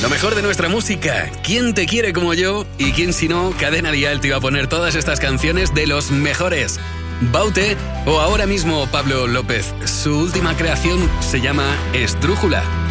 mejor de nuestra música. ¿Quién te quiere como yo? Y quién si no, Cadena Dial te iba a poner todas estas canciones de los mejores. Baute o ahora mismo Pablo López. Su última creación se llama Esdrújula.